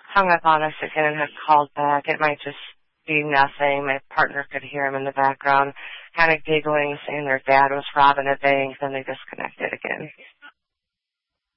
hung up on us again and had called back. It might just be nothing. My partner could hear him in the background kind of giggling, saying their dad was robbing a bank. Then they disconnected again.